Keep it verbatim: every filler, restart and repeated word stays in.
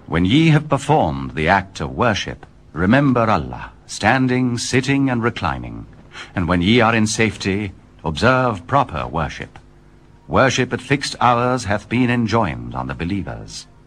When ye have performed the act of worship, remember Allah, standing, sitting, and reclining. And when ye are in safety, observe proper worship. Worship at fixed hours hath been enjoined on the believers.